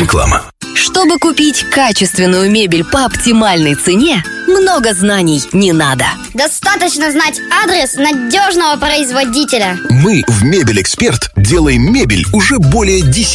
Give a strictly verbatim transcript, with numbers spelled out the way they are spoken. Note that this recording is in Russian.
Реклама. Чтобы купить качественную мебель по оптимальной цене, много знаний не надо. Достаточно знать адрес надежного производителя. Мы в Мебель Эксперт делаем мебель уже более десяти